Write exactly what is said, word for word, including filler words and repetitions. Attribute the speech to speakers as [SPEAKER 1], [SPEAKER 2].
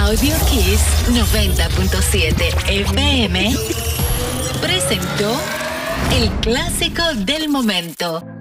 [SPEAKER 1] Audio Kiss noventa punto siete F M presentó el clásico del momento.